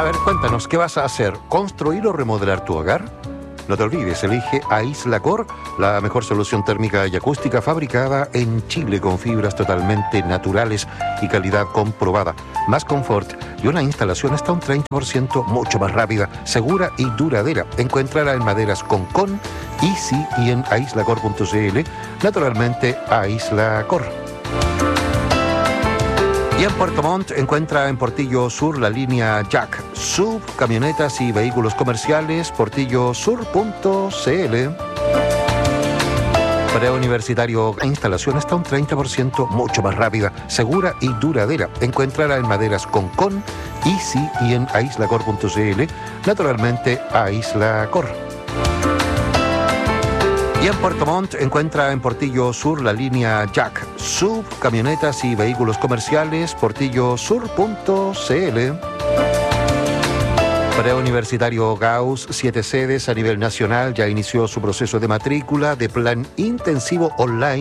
ver, cuéntanos, ¿qué vas a hacer? ¿Construir o remodelar tu hogar? No te olvides, elige Aislacor, la mejor solución térmica y acústica fabricada en Chile con fibras totalmente naturales y calidad comprobada. Más confort y una instalación hasta un 30% mucho más rápida, segura y duradera. Encuéntrala en Maderas Concon, Easy y en aislacor.cl. Naturalmente, Aislacor. Y en Puerto Montt encuentra en Portillo Sur la línea Jack Sub, camionetas y vehículos comerciales, portillosur.cl. Preuniversitario, instalación hasta un 30% mucho más rápida, segura y duradera. Encuéntrala en Maderas Concon, Easy y en aislacor.cl. Naturalmente, Aislacor. Y en Puerto Montt encuentra en Portillo Sur la línea Jack Sub, camionetas y vehículos comerciales, portillosur.cl. Preuniversitario Gauss, 7 sedes a nivel nacional, ya inició su proceso de matrícula de plan intensivo online